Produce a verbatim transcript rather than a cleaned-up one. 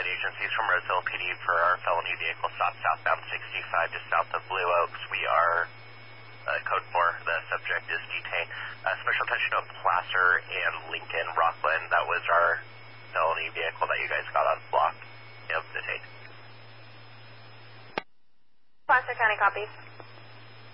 outside agencies from Roseville P D for our felony vehicle stop southbound sixty-five just south of Blue Oaks. We are uh, code four. The subject is detained. Uh, special attention to Placer and Lincoln Rockland. That was our felony vehicle that you guys got on block. Yep, detained. Placer County, copy.